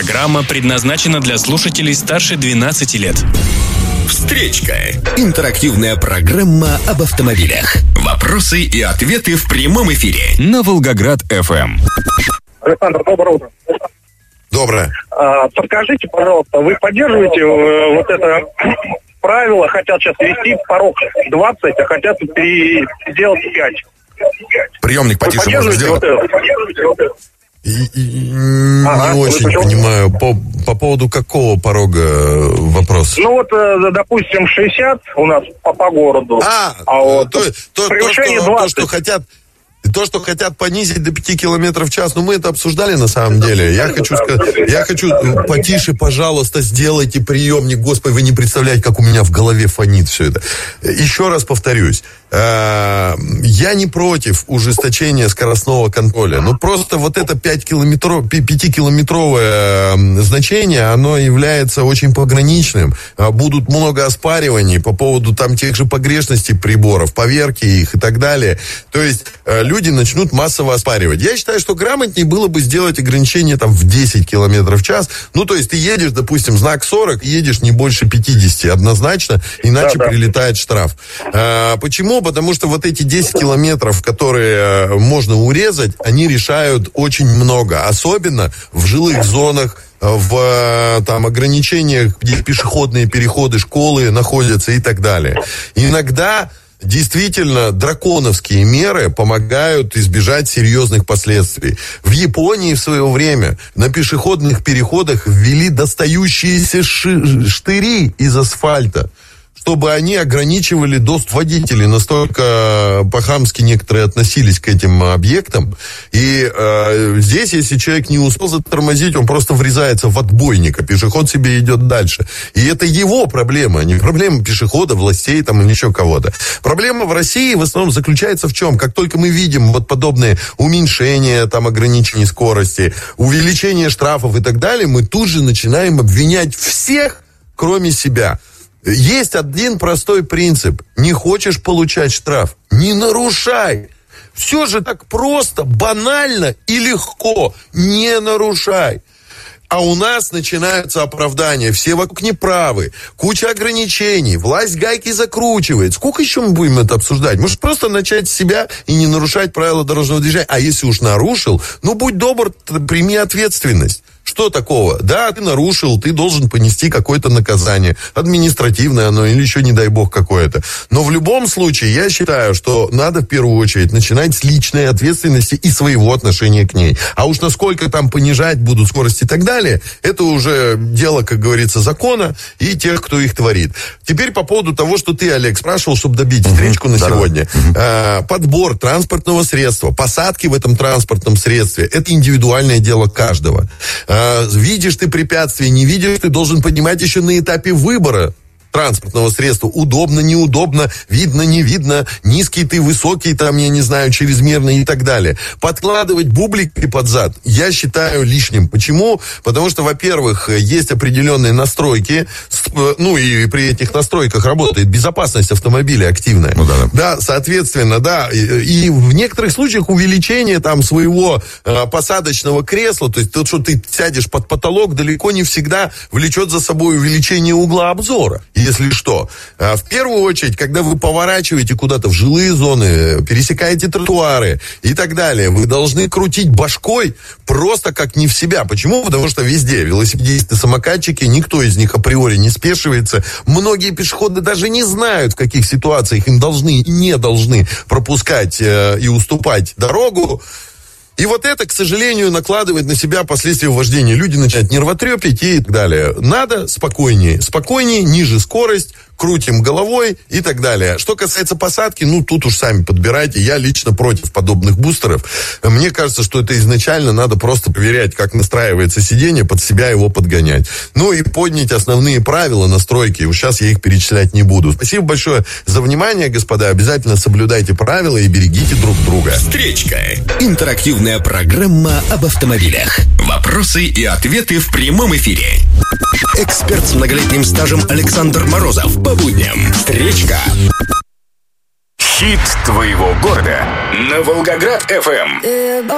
Программа предназначена для слушателей старше 12 лет. Встречка. Интерактивная программа об автомобилях. Вопросы и ответы в прямом эфире на Волгоград-ФМ. Александр, доброе утро. Доброе. Подскажите, пожалуйста, вы поддерживаете вот это правило, хотят сейчас ввести порог 20, а хотят сделать 5? Приемник потише можно сделать? Не очень понимаю, по поводу какого порога вопрос? Ну вот, допустим, 60 у нас по городу, вот превышение 20. То, что хотят понизить до 5 км в час, мы это обсуждали на самом деле. Я хочу потише, пожалуйста, сделайте приемник. Господи, вы не представляете, как у меня в голове фонит все это. Еще раз повторюсь. Я не против ужесточения скоростного контроля. Просто вот это 5-километровое значение, оно является очень пограничным. Будут много оспариваний по поводу тех же погрешностей приборов, поверки их и так далее. То есть люди начнут массово оспаривать. Я считаю, что грамотнее было бы сделать ограничение в 10 км в час. То есть ты едешь, допустим, знак 40, едешь не больше 50 однозначно, иначе прилетает штраф. Почему? Потому что вот эти 10 километров, которые можно урезать, они решают очень много. Особенно в жилых зонах, в ограничениях, где пешеходные переходы, школы находятся и так далее. Иногда действительно драконовские меры помогают избежать серьезных последствий. В Японии в свое время на пешеходных переходах ввели достающиеся штыри из асфальта, чтобы они ограничивали доступ водителей. Настолько по-хамски некоторые относились к этим объектам. И здесь, если человек не успел затормозить, он просто врезается в отбойник, а пешеход себе идет дальше. И это его проблема, а не проблема пешехода, властей или еще кого-то. Проблема в России в основном заключается в чем? Как только мы видим подобные уменьшения, ограничений скорости, увеличение штрафов и так далее, мы тут же начинаем обвинять всех, кроме себя. Есть один простой принцип. Не хочешь получать штраф? Не нарушай. Все же так просто, банально и легко. Не нарушай. А у нас начинаются оправдания. Все вокруг неправы. Куча ограничений. Власть гайки закручивает. Сколько еще мы будем это обсуждать? Может, просто начать с себя и не нарушать правила дорожного движения? А если уж нарушил, будь добр, прими ответственность. Что такого? Да, ты нарушил, ты должен понести какое-то наказание. Административное оно или еще, не дай бог, какое-то. Но в любом случае, я считаю, что надо в первую очередь начинать с личной ответственности и своего отношения к ней. А уж насколько понижать будут скорости и так далее, это уже дело, как говорится, закона и тех, кто их творит. Теперь по поводу того, что ты, Олег, спрашивал, чтобы добить встречку на сегодня. Подбор транспортного средства, посадки в этом транспортном средстве, это индивидуальное дело каждого. Видишь ты препятствие, не видишь, ты должен понимать еще на этапе выбора транспортного средства. Удобно, неудобно, видно, не видно, низкий ты, высокий, я не знаю, чрезмерно и так далее. Подкладывать бублики под зад я считаю лишним. Почему? Потому что, во-первых, есть определенные настройки, и при этих настройках работает безопасность автомобиля активная. Да, соответственно, да, и в некоторых случаях увеличение своего посадочного кресла, то есть то, что ты сядешь под потолок, далеко не всегда влечет за собой увеличение угла обзора. Если что. В первую очередь, когда вы поворачиваете куда-то в жилые зоны, пересекаете тротуары и так далее, вы должны крутить башкой просто как не в себя. Почему? Потому что везде велосипедисты, самокатчики, никто из них априори не спешивается. Многие пешеходы даже не знают, в каких ситуациях им должны и не должны пропускать и уступать дорогу. И вот это, к сожалению, накладывает на себя последствия вождения. Люди начинают нервотрепить и так далее. Надо спокойнее. Спокойнее, ниже скорость, крутим головой и так далее. Что касается посадки, тут уж сами подбирайте. Я лично против подобных бустеров. Мне кажется, что это изначально надо просто проверять, как настраивается сиденье, под себя его подгонять. И поднять основные правила настройки. Уж сейчас я их перечислять не буду. Спасибо большое за внимание, господа. Обязательно соблюдайте правила и берегите друг друга. Встречка. Интерактивная программа об автомобилях. Вопросы и ответы в прямом эфире. Эксперт с многолетним стажем Александр Морозов. По будням. Встречка. Хит твоего города на Волгоград-ФМ.